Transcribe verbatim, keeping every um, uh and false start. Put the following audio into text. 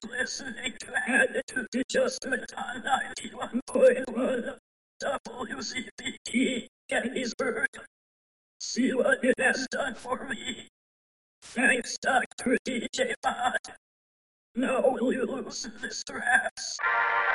listening to Attitude Adjustment on ninety-one point one W C B T Gettysburg. See what it has done for me. Thanks, Doctor D J Bond. Now will you loosen this dress?